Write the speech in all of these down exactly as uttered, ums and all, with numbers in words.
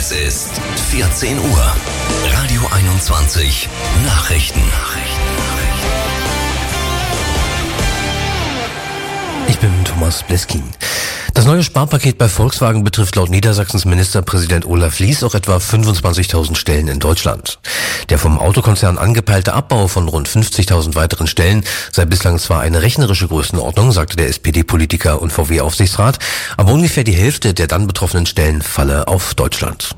Es ist vierzehn Uhr. Radio einundzwanzig. Nachrichten. Ich bin Thomas Bleskin. Das neue Sparpaket bei Volkswagen betrifft laut Niedersachsens Ministerpräsident Olaf Lies auch etwa fünfundzwanzigtausend Stellen in Deutschland. Der vom Autokonzern angepeilte Abbau von rund fünfzigtausend weiteren Stellen sei bislang zwar eine rechnerische Größenordnung, sagte der S P D-Politiker und V W-Aufsichtsrat, aber ungefähr die Hälfte der dann betroffenen Stellen falle auf Deutschland.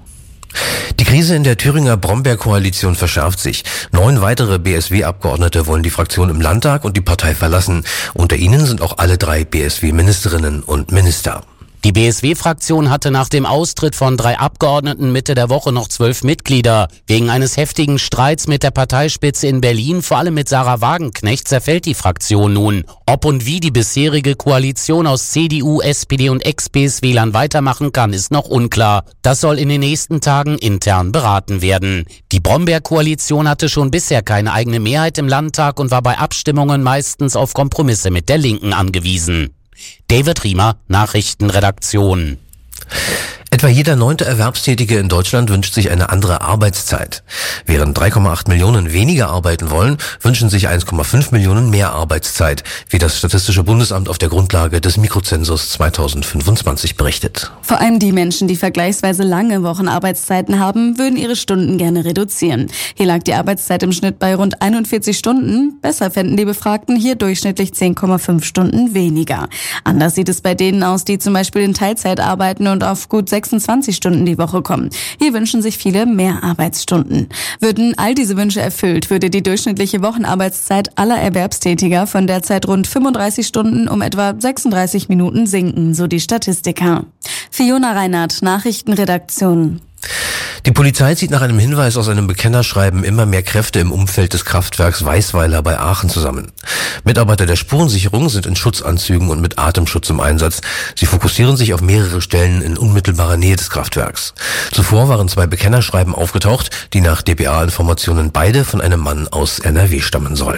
Die Krise in der Thüringer Brombeer-Koalition verschärft sich. Neun weitere B S W-Abgeordnete wollen die Fraktion im Landtag und die Partei verlassen. Unter ihnen sind auch alle drei B S W-Ministerinnen und Minister. Die B S W-Fraktion hatte nach dem Austritt von drei Abgeordneten Mitte der Woche noch zwölf Mitglieder. Wegen eines heftigen Streits mit der Parteispitze in Berlin, vor allem mit Sarah Wagenknecht, zerfällt die Fraktion nun. Ob und wie die bisherige Koalition aus C D U, S P D und Ex-B S W-Lern weitermachen kann, ist noch unklar. Das soll in den nächsten Tagen intern beraten werden. Die Brombeer-Koalition hatte schon bisher keine eigene Mehrheit im Landtag und war bei Abstimmungen meistens auf Kompromisse mit der Linken angewiesen. David Riemer, Nachrichtenredaktion. Etwa jeder neunte Erwerbstätige in Deutschland wünscht sich eine andere Arbeitszeit. Während drei Komma acht Millionen weniger arbeiten wollen, wünschen sich eins Komma fünf Millionen mehr Arbeitszeit, wie das Statistische Bundesamt auf der Grundlage des Mikrozensus zweitausendfünfundzwanzig berichtet. Vor allem die Menschen, die vergleichsweise lange Wochenarbeitszeiten haben, würden ihre Stunden gerne reduzieren. Hier lag die Arbeitszeit im Schnitt bei rund einundvierzig Stunden. Besser fänden die Befragten hier durchschnittlich zehn Komma fünf Stunden weniger. Anders sieht es bei denen aus, die zum Beispiel in Teilzeit arbeiten und auf gut sechsundzwanzig Stunden die Woche kommen. Hier wünschen sich viele mehr Arbeitsstunden. Würden all diese Wünsche erfüllt, würde die durchschnittliche Wochenarbeitszeit aller Erwerbstätiger von derzeit rund fünfunddreißig Stunden um etwa sechsunddreißig Minuten sinken, so die Statistiker. Fiona Reinhardt, Nachrichtenredaktion. Die Polizei zieht nach einem Hinweis aus einem Bekennerschreiben immer mehr Kräfte im Umfeld des Kraftwerks Weißweiler bei Aachen zusammen. Mitarbeiter der Spurensicherung sind in Schutzanzügen und mit Atemschutz im Einsatz. Sie fokussieren sich auf mehrere Stellen in unmittelbarer Nähe des Kraftwerks. Zuvor waren zwei Bekennerschreiben aufgetaucht, die nach D P A-Informationen beide von einem Mann aus N R W stammen sollen.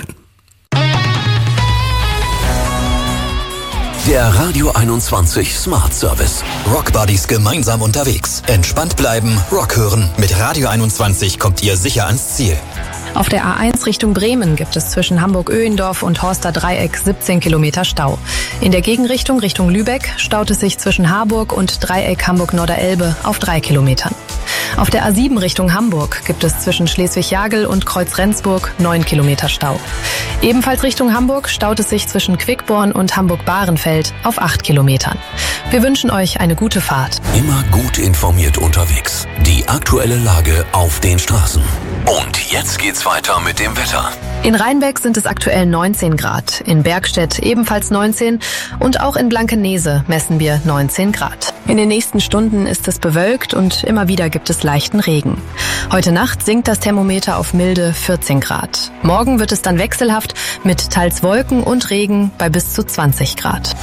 Der Radio einundzwanzig Smart Service. Rock Buddies gemeinsam unterwegs. Entspannt bleiben, Rock hören. Mit Radio einundzwanzig kommt ihr sicher ans Ziel. Auf der A eins Richtung Bremen gibt es zwischen Hamburg-Öhendorf und Horster Dreieck siebzehn Kilometer Stau. In der Gegenrichtung Richtung Lübeck staut es sich zwischen Harburg und Dreieck Hamburg-Norderelbe auf drei Kilometern. Auf der A sieben Richtung Hamburg gibt es zwischen Schleswig-Jagel und Kreuz-Rendsburg neun Kilometer Stau. Ebenfalls Richtung Hamburg staut es sich zwischen Quickborn und Hamburg-Bahrenfeld auf acht Kilometern. Wir wünschen euch eine gute Fahrt. Immer gut informiert unterwegs. Die aktuelle Lage auf den Straßen. Und jetzt geht's weiter mit dem Wetter. In Rheinbeck sind es aktuell neunzehn Grad, in Bergstedt ebenfalls neunzehn und auch in Blankenese messen wir neunzehn Grad. In den nächsten Stunden ist es bewölkt und immer wieder gibt es leichten Regen. Heute Nacht sinkt das Thermometer auf milde vierzehn Grad. Morgen wird es dann wechselhaft mit teils Wolken und Regen bei bis zu zwanzig Grad.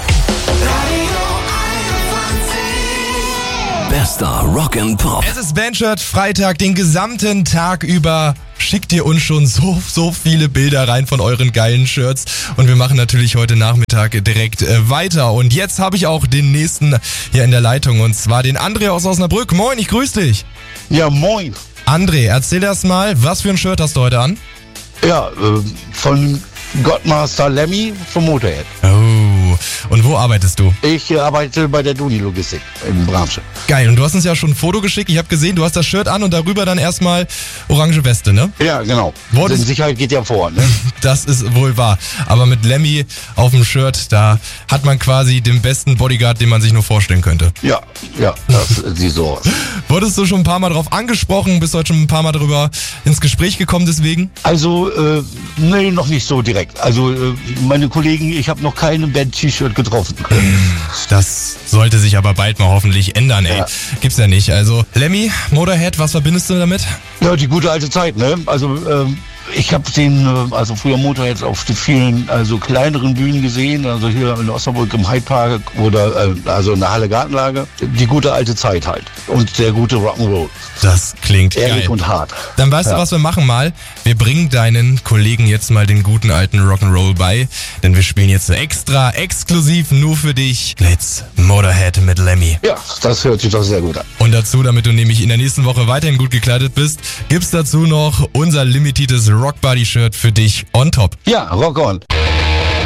Bester Rock and Pop. Es ist Bandshirt Freitag, den gesamten Tag über schickt ihr uns schon so, so viele Bilder rein von euren geilen Shirts und wir machen natürlich heute Nachmittag direkt äh, weiter. Und jetzt habe ich auch den nächsten hier in der Leitung und zwar den André aus Osnabrück. Moin, ich grüße dich. Ja, moin. André, erzähl erst mal, was für ein Shirt hast du heute an? Ja, äh, von Godmaster Lemmy vom Motorhead. Oh, und wo arbeitest du? Ich äh, arbeite bei der Duni Logistik in Bramsche. Geil, und du hast uns ja schon ein Foto geschickt. Ich habe gesehen, du hast das Shirt an und darüber dann erstmal orange Weste, ne? Ja, genau. Wurde Denn Sicherheit geht ja vor, ne? Das ist wohl wahr. Aber mit Lemmy auf dem Shirt, da hat man quasi den besten Bodyguard, den man sich nur vorstellen könnte. Ja, ja, das sieht so aus. Wurdest du schon ein paar Mal drauf angesprochen? Bist du heute schon ein paar Mal darüber ins Gespräch gekommen deswegen? Also, äh, nee, noch nicht so direkt. Also, äh, meine Kollegen, ich habe noch keinen Band-T-Shirt getroffen. Das sollte sich aber bald mal hoffentlich ändern, ey. Ja. Gibt's ja nicht. Also, Lemmy, Motorhead, was verbindest du damit? Ja, die gute alte Zeit, ne? Also, ähm, ich habe den, äh, also früher Motorhead auf den vielen, also kleineren Bühnen gesehen, also hier in Osnabrück im Hyde Park oder äh, also in der Halle Gartenlage. Die gute alte Zeit halt und der gute Rock'n'Roll. Das klingt ehrlich geil. Und hart. Dann weißt ja. du, was wir machen mal? Wir bringen deinen Kollegen jetzt mal den guten alten Rock'n'Roll bei, denn wir spielen jetzt so extra, exklusiv nur für dich. Let's Motorhead mit Lemmy. Ja, das hört sich doch sehr gut an. Und dazu, damit du nämlich in der nächsten Woche weiterhin gut gekleidet bist, gibt's dazu noch unser limitiertes Rockbody-Shirt für dich on top. Ja, rock on.